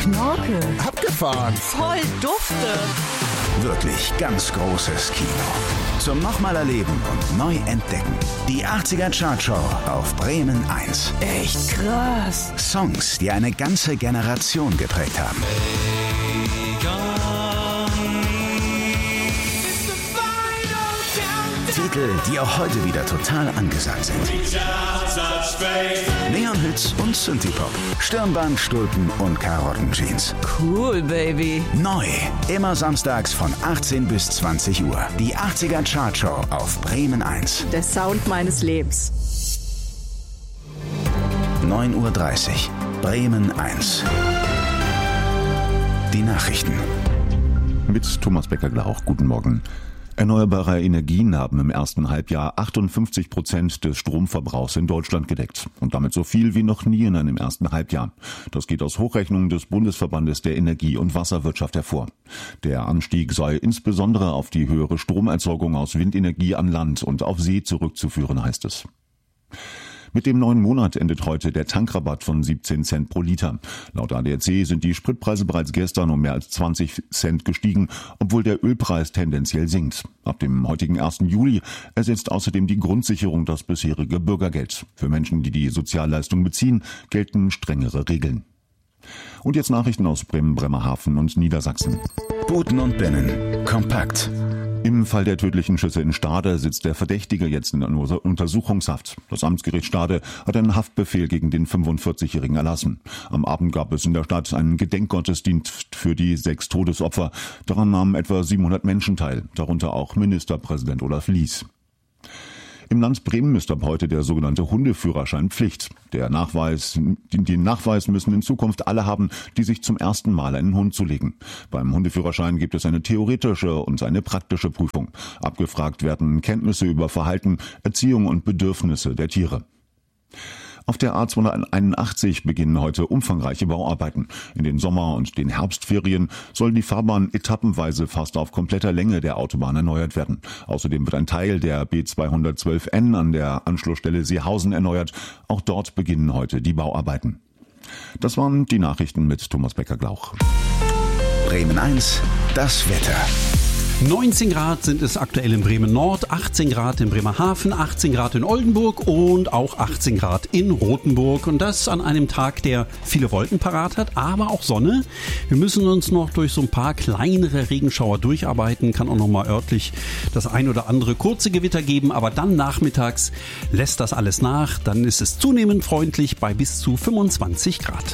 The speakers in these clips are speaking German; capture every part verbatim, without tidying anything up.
Knorke. Abgefahren. Voll dufte. Wirklich ganz großes Kino. Zum nochmal erleben und neu entdecken. Die achtziger Chartshow auf Bremen eins. Echt krass. Songs, die eine ganze Generation geprägt haben. Titel, die auch heute wieder total angesagt sind. Neon-Hits und Synthie-Pop. Stirnband, Stulpen und Karottenjeans. Cool, Baby. Neu. Immer samstags von achtzehn bis zwanzig Uhr. Die achtziger Chartshow auf Bremen eins. Der Sound meines Lebens. neun Uhr dreißig. Bremen eins. Die Nachrichten. Mit Thomas Becker-Glauch. Guten Morgen. Erneuerbare Energien haben im ersten Halbjahr achtundfünfzig Prozent des Stromverbrauchs in Deutschland gedeckt und damit so viel wie noch nie in einem ersten Halbjahr. Das geht aus Hochrechnungen des Bundesverbandes der Energie- und Wasserwirtschaft hervor. Der Anstieg sei insbesondere auf die höhere Stromerzeugung aus Windenergie an Land und auf See zurückzuführen, heißt es. Mit dem neuen Monat endet heute der Tankrabatt von siebzehn Cent pro Liter. Laut A D A C sind die Spritpreise bereits gestern um mehr als zwanzig Cent gestiegen, obwohl der Ölpreis tendenziell sinkt. Ab dem heutigen ersten Juli ersetzt außerdem die Grundsicherung das bisherige Bürgergeld. Für Menschen, die die Sozialleistung beziehen, gelten strengere Regeln. Und jetzt Nachrichten aus Bremen, Bremerhaven und Niedersachsen. Buten und Binnen. Kompakt. Im Fall der tödlichen Schüsse in Stade sitzt der Verdächtige jetzt in Untersuchungshaft. Das Amtsgericht Stade hat einen Haftbefehl gegen den fünfundvierzigjährigen erlassen. Am Abend gab es in der Stadt einen Gedenkgottesdienst für die sechs Todesopfer. Daran nahmen etwa siebenhundert Menschen teil, darunter auch Ministerpräsident Olaf Lies. Im Land Bremen ist ab heute der sogenannte Hundeführerschein Pflicht. Der Nachweis, den Nachweis müssen in Zukunft alle haben, die sich zum ersten Mal einen Hund zulegen. Beim Hundeführerschein gibt es eine theoretische und eine praktische Prüfung. Abgefragt werden Kenntnisse über Verhalten, Erziehung und Bedürfnisse der Tiere. Auf der A zweihunderteinundachtzig beginnen heute umfangreiche Bauarbeiten. In den Sommer- und den Herbstferien soll die Fahrbahn etappenweise fast auf kompletter Länge der Autobahn erneuert werden. Außerdem wird ein Teil der B zweihundertzwölf N an der Anschlussstelle Seehausen erneuert. Auch dort beginnen heute die Bauarbeiten. Das waren die Nachrichten mit Thomas Becker-Glauch. Bremen eins, das Wetter. neunzehn Grad sind es aktuell in Bremen Nord, achtzehn Grad in Bremerhaven, achtzehn Grad in Oldenburg und auch achtzehn Grad in Rothenburg. Und das an einem Tag, der viele Wolken parat hat, aber auch Sonne. Wir müssen uns noch durch so ein paar kleinere Regenschauer durcharbeiten. Kann auch noch mal örtlich das ein oder andere kurze Gewitter geben. Aber dann nachmittags lässt das alles nach. Dann ist es zunehmend freundlich bei bis zu fünfundzwanzig Grad.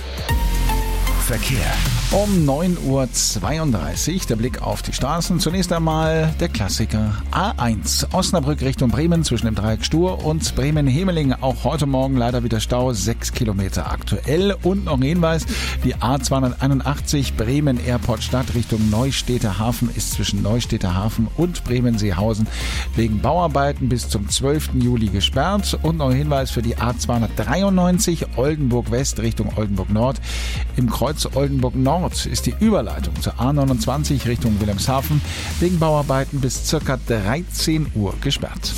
Verkehr. Um neun Uhr zweiunddreißig der Blick auf die Straßen. Zunächst einmal der Klassiker A eins. Osnabrück Richtung Bremen zwischen dem Dreieck Stur und Bremen-Hemeling. Auch heute Morgen leider wieder Stau, sechs Kilometer aktuell. Und noch ein Hinweis, die A zweihunderteinundachtzig Bremen-Airport Stadt Richtung Neustädter Hafen ist zwischen Neustädter Hafen und Bremen-Seehausen wegen Bauarbeiten bis zum zwölften Juli gesperrt. Und noch ein Hinweis für die A zweihundertdreiundneunzig Oldenburg West Richtung Oldenburg Nord. Im Kreuz Oldenburg Nord ist die Überleitung zur A neunundzwanzig Richtung Wilhelmshaven wegen Bauarbeiten bis ca. dreizehn Uhr gesperrt.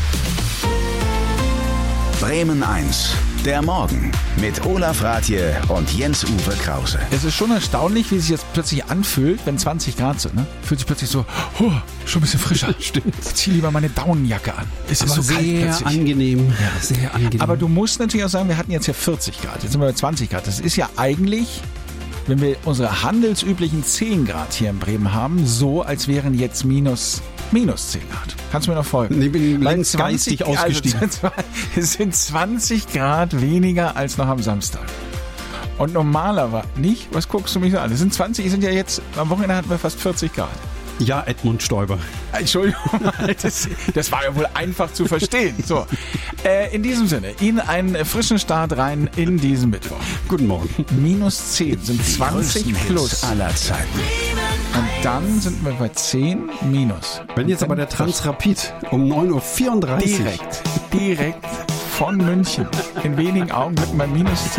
Bremen eins, der Morgen mit Olaf Rathje und Jens-Uwe Krause. Es ist schon erstaunlich, wie sich jetzt plötzlich anfühlt, wenn zwanzig Grad sind. Ne? Fühlt sich plötzlich so, huh, schon ein bisschen frischer. Stimmt. Ich ziehe lieber meine Daunenjacke an. Es ist Aber so kalt sehr plötzlich. angenehm. Ja, sehr angenehm. Aber du musst natürlich auch sagen, wir hatten jetzt ja vierzig Grad. Jetzt sind wir bei zwanzig Grad. Das ist ja eigentlich, wenn wir unsere handelsüblichen zehn Grad hier in Bremen haben, so, als wären jetzt minus, minus zehn Grad. Kannst du mir noch folgen? Nee, bin Weil längst geistig ausgestiegen. Also, es sind zwanzig Grad weniger als noch am Samstag. Und normalerweise nicht, was guckst du mich so an? Es sind zwanzig, es sind ja jetzt, am Wochenende hatten wir fast vierzig Grad. Ja, Edmund Stoiber. Entschuldigung, das, das war ja wohl einfach zu verstehen. So, äh, in diesem Sinne, Ihnen einen frischen Start rein in diesen Mittwoch. Guten Morgen. Minus zehn sind zwanzig Größten plus. Hits aller Zeiten. Und dann sind wir bei zehn minus. Wenn jetzt aber der Transrapid um neun Uhr vierunddreißig direkt, direkt von München in wenigen Augenblicken bei minus zehn.